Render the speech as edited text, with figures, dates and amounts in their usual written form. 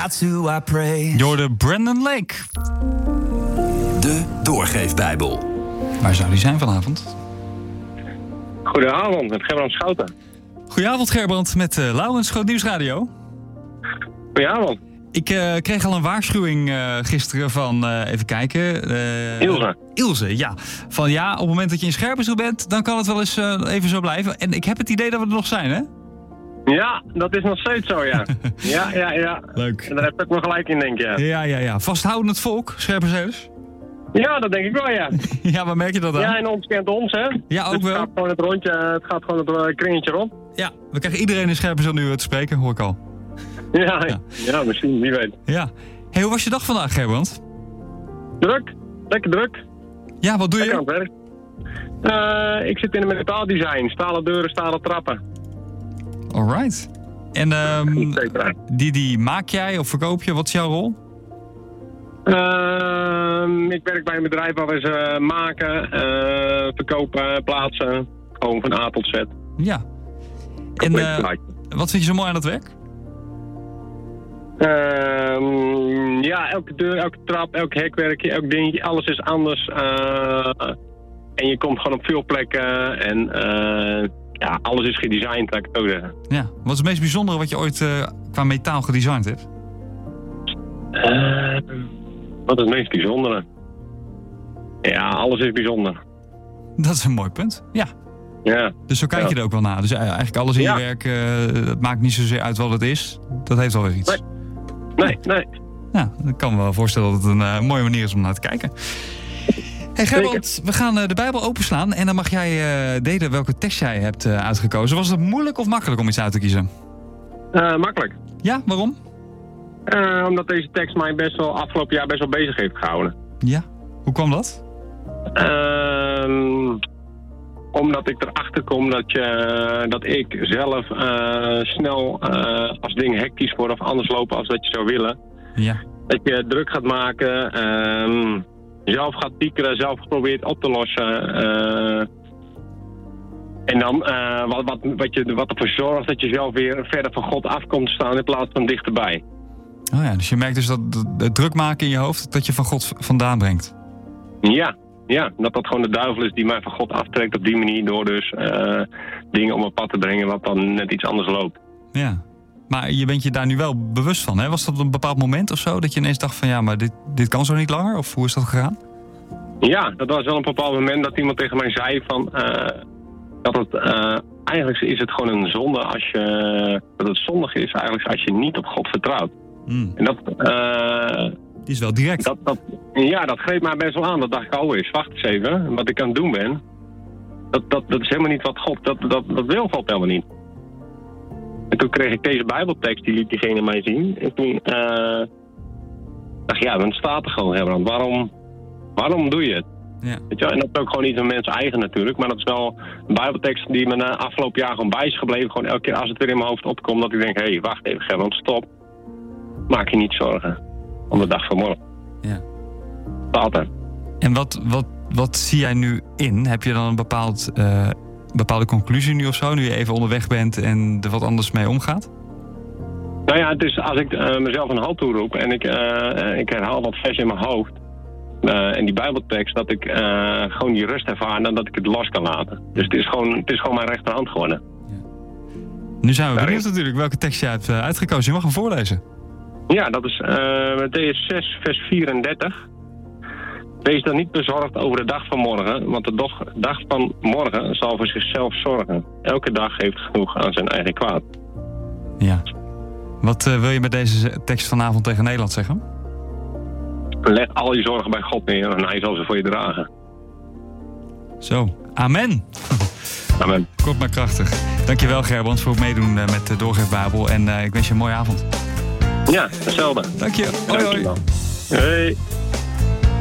God's who I praise. Door de Brandon Lake. De Doorgeefbijbel. Waar zou die zijn vanavond? Goedenavond, met Gerbrand Schouten. Goedenavond Gerbrand, met Laurens, Groot Nieuws Radio. Goedenavond. Ik kreeg al een waarschuwing gisteren van, even kijken... Ilse, ja. Van ja, op het moment dat je in Scherpenzeel bent, dan kan het wel eens even zo blijven. En ik heb het idee dat we er nog zijn, hè? Ja, dat is nog steeds zo, ja. Ja. Leuk. En daar heb ik me gelijk in, denk ik, ja. Ja. Vasthoudend volk, Scherpenzeelers? Ja, dat denk ik wel, ja. Ja, waar merk je dat aan? Ja, en ons kent ons, hè. Ja, ook wel. Het gaat gewoon het kringetje rond. Ja, we krijgen iedereen in Scherpenzeel nu te spreken, hoor ik al. Ja, misschien, wie weet. Ja. Hey, hoe was je dag vandaag, Gerbrand? Druk, lekker druk. Ja, wat doe lekker je? aan het werk. Ik zit in een metaaldesign, stalen deuren, stalen trappen. Alright. En die maak jij of verkoop je? Wat is jouw rol? Ik werk bij een bedrijf waar we ze maken, verkopen, plaatsen. Gewoon van A tot Z. Ja. En wat vind je zo mooi aan dat werk? Ja, elke deur, elke trap, elk hekwerkje, elk dingetje, alles is anders. En je komt gewoon op veel plekken en ja, alles is gedesigned, laat ik het zo zeggen. Ja, wat is het meest bijzondere wat je ooit qua metaal gedesigned hebt? Wat is het meest bijzondere? Ja, alles is bijzonder. Dat is een mooi punt, ja. Ja. Dus zo kijk je er ook wel naar. Dus eigenlijk alles in je werk, het maakt niet zozeer uit wat het is. Dat heeft alweer iets. Nee. Ja, ik kan me wel voorstellen dat het een mooie manier is om naar te kijken. Hey Gerbrand, we gaan de Bijbel openslaan en dan mag jij delen welke tekst jij hebt uitgekozen. Was het moeilijk of makkelijk om iets uit te kiezen? Makkelijk. Ja, waarom? Omdat deze tekst mij afgelopen jaar best wel bezig heeft gehouden. Ja, hoe kwam dat? Omdat ik erachter kom dat ik zelf snel als dingen hectisch worden of anders lopen als dat je zou willen. Ja. Dat je druk gaat maken, zelf gaat piekeren, zelf probeert op te lossen. En dan wat ervoor zorgt dat je zelf weer verder van God af komt staan in plaats van dichterbij. Oh ja, dus je merkt dus dat het druk maken in je hoofd dat je van God vandaan brengt. Ja, dat gewoon de duivel is die mij van God aftrekt op die manier door dus dingen op mijn pad te brengen wat dan net iets anders loopt. Ja, maar je bent je daar nu wel bewust van, hè? Was dat op een bepaald moment of zo dat je ineens dacht van ja, maar dit kan zo niet langer? Of hoe is dat gegaan? Ja, dat was wel een bepaald moment dat iemand tegen mij zei van dat het eigenlijk is het gewoon een zonde dat het zondig is eigenlijk als je niet op God vertrouwt. En dat die is wel direct. Dat greep mij best wel aan. Dat dacht ik, wacht eens even. Wat ik aan het doen ben, dat is helemaal niet wat God, dat wil God helemaal niet. En toen kreeg ik deze Bijbeltekst, die liet diegene mij zien. En toen dacht ik, dan staat er gewoon, Gerbrand. Waarom doe je het? Ja. Weet je wel? En dat is ook gewoon niet een mens eigen natuurlijk. Maar dat is wel een Bijbeltekst die me na afgelopen jaar gewoon bij is gebleven. Gewoon elke keer als het weer in mijn hoofd opkomt, dat ik denk, wacht even, Gerbrand, stop. Maak je niet zorgen om de dag van morgen. Ja. Altijd. En wat zie jij nu in? Heb je dan een bepaalde conclusie nu of zo, nu je even onderweg bent en er wat anders mee omgaat? Nou ja, het is als ik mezelf een halt toeroep en ik herhaal wat vers in mijn hoofd en die Bijbeltekst, dat ik gewoon die rust ervaar en dat ik het los kan laten. Dus het is gewoon mijn rechterhand geworden. Ja. Nu zijn we benieuwd natuurlijk welke tekst je hebt uitgekozen. Je mag hem voorlezen. Ja, dat is Mattheüs 6, vers 34. Wees dan niet bezorgd over de dag van morgen, want de dag van morgen zal voor zichzelf zorgen. Elke dag heeft genoeg aan zijn eigen kwaad. Ja. Wat wil je met deze tekst vanavond tegen Nederland zeggen? Leg al je zorgen bij God neer en hij zal ze voor je dragen. Zo, amen. Amen. Kort maar krachtig. Dankjewel Gerbrand voor het meedoen met de Doorgeefbijbel en ik wens je een mooie avond. Ja, hetzelfde. Dank je. Hoi hoi. Hey.